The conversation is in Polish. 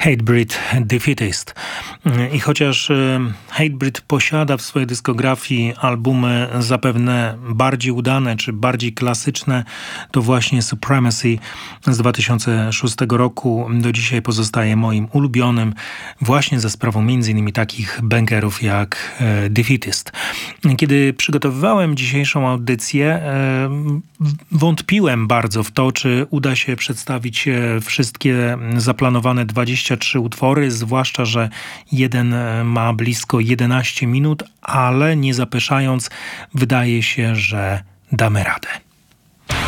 Hatebreed Defeatist. I chociaż Hatebreed posiada w swojej dyskografii albumy zapewne bardziej udane czy bardziej klasyczne, to właśnie Supremacy z 2006 roku do dzisiaj pozostaje moim ulubionym, właśnie za sprawą m.in. takich bangerów jak Defeatist. Kiedy przygotowywałem dzisiejszą audycję, wątpiłem bardzo w to, czy uda się przedstawić wszystkie zaplanowane 23 utwory, zwłaszcza, że jeden ma blisko 11 minut, ale nie zapeszając, wydaje się, że damy radę.